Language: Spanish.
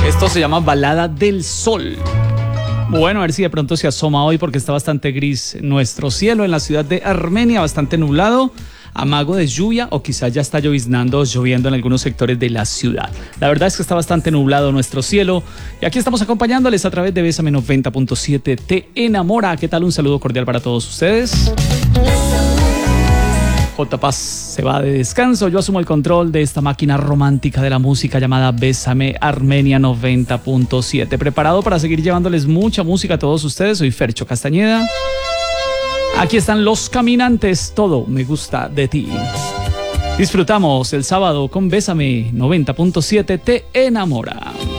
Esto se llama Balada del Sol. Bueno, a ver si de pronto se asoma hoy porque está bastante gris nuestro cielo en la ciudad de Armenia, bastante nublado, amago de lluvia o quizás ya está lloviendo en algunos sectores de la ciudad. La verdad es que está bastante nublado nuestro cielo y aquí estamos acompañándoles a través de Bésame 90.7 Te Enamora. ¿Qué tal? Un saludo cordial para todos ustedes. J. Paz se va de descanso, yo asumo el control de esta máquina romántica de la música llamada Bésame Armenia 90.7. Preparado para seguir llevándoles mucha música a todos ustedes, soy Fercho Castañeda. Aquí están Los Caminantes, Todo me gusta de ti. Disfrutamos el sábado con Bésame 90.7 Te Enamora.